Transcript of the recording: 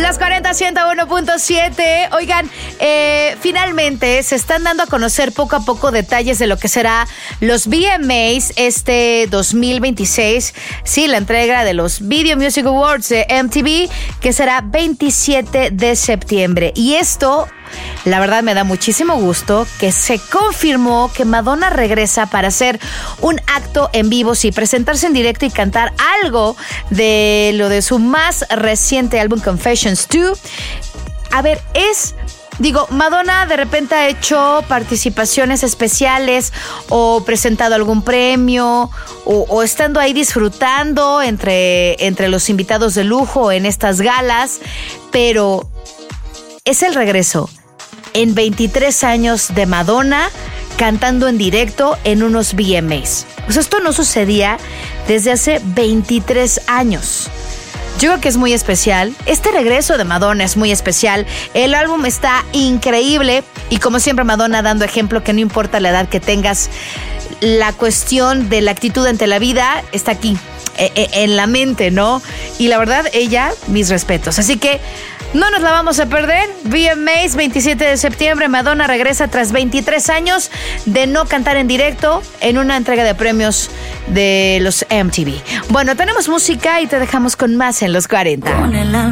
las 40, 101.7. Oigan, finalmente se están dando a conocer poco a poco detalles de lo que será los VMAs este 2026. Sí, la entrega de los Video Music Awards de MTV, que será 27 de septiembre. Y esto, la verdad, me da muchísimo gusto que se confirmó que Madonna regresa para hacer un acto en vivo, sí, presentarse en directo y cantar algo de lo de su más reciente álbum Confessions 2. A ver, Madonna de repente ha hecho participaciones especiales o presentado algún premio o estando ahí disfrutando entre los invitados de lujo en estas galas, pero es el regreso en 23 años de Madonna cantando en directo en unos VMAs. Pues esto no sucedía desde hace 23 años. Yo creo que es muy especial. Este regreso de Madonna es muy especial. El álbum está increíble y, como siempre, Madonna dando ejemplo que no importa la edad que tengas, la cuestión de la actitud ante la vida está aquí, en la mente, ¿no? Y la verdad, ella, mis respetos. Así que no nos la vamos a perder. VMAs, 27 de septiembre. Madonna regresa tras 23 años de no cantar en directo en una entrega de premios de los MTV. Bueno, tenemos música y te dejamos con más en los 40.